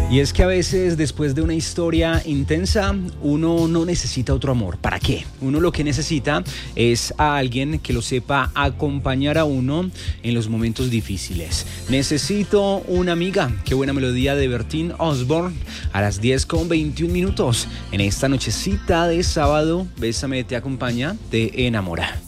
Y es que a veces después de una historia intensa, uno no necesita otro amor. ¿Para qué? Uno lo que necesita es a alguien que lo sepa acompañar a uno en los momentos difíciles. Necesito una amiga. Qué buena melodía de Bertín Osborne a las 10:21 en esta nochecita de sábado. Bésame te acompaña, te enamora.